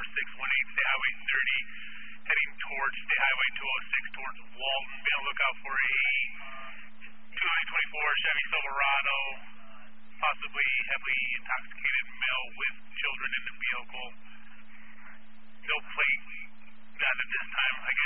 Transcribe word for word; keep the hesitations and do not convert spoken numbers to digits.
six one eight, State Highway thirty, heading towards State Highway two oh six towards Walton. Be on the lookout for a two thousand twenty-four Chevy Silverado, possibly heavily intoxicated male with children in the vehicle. No plate, not at this time. Again,